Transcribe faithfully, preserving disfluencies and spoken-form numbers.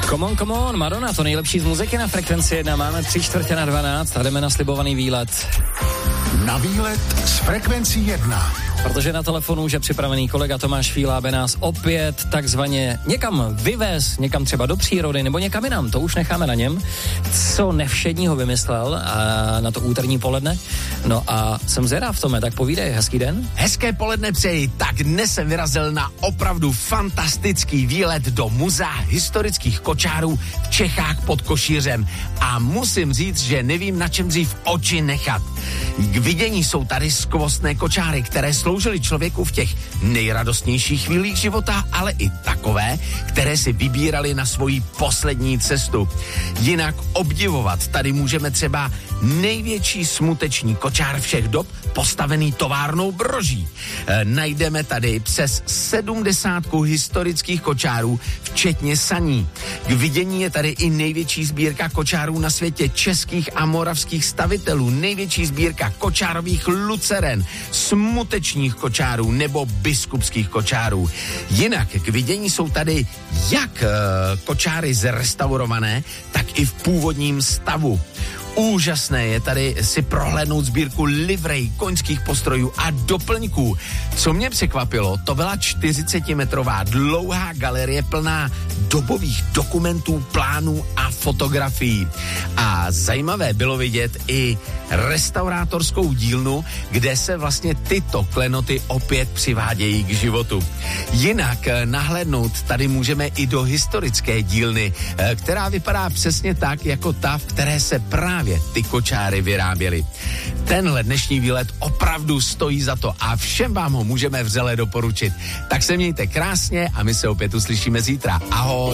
Come on, come on, Madonna, to nejlepší z muziky na Frekvenci jedna. Máme tři čtvrtě na dvanáct a jdeme na slibovaný výlet. Na výlet s Frekvencí jedna. Protože na telefonu už je připravený kolega Tomáš Fíla, aby nás opět takzvaně někam vyvez, někam třeba do přírody nebo někam jinam, to už necháme na něm. Co nevšedního vymyslel a na to úterní poledne. No a jsem zvědav, Tome, tak povídej, hezký den. Hezké poledne přeji, tak dnes jsem vyrazil na opravdu fantastický výlet do muzea historických kočárů v Čechách pod Košířem. A musím říct, že nevím, na čem dřív oči nechat. K vidění jsou tady skvostné kočáry, které sloužily člověku v těch nejradostnějších chvílích života, ale i takové, které si vybírali na svoji poslední cestu. Jinak obdivovat tady můžeme třeba největší smuteční kočár všech dob, postavený továrnou broží. E, najdeme tady přes sedmdesátku historických kočárů, včetně saní. K vidění je tady i největší sbírka kočárů na světě českých a moravských stavitelů, největší sbírka kočárových luceren, smutečních kočárů nebo biskupských kočárů. Jinak k vidění jsou tady jak e, kočáry zrestaurované, tak i v původním stavu. Úžasné je tady si prohlédnout sbírku livrej, koňských postrojů a doplňků. Co mě překvapilo, to byla čtyřicetimetrová dlouhá galerie plná dobových dokumentů, plánů a fotografií. A zajímavé bylo vidět i restaurátorskou dílnu, kde se vlastně tyto klenoty opět přivádějí k životu. Jinak nahlédnout tady můžeme i do historické dílny, která vypadá přesně tak, jako ta, v které se právě ty kočáry vyráběly. Tenhle dnešní výlet opravdu stojí za to a všem vám ho můžeme vřele doporučit. Tak se mějte krásně a my se opět uslyšíme zítra. Ahoj!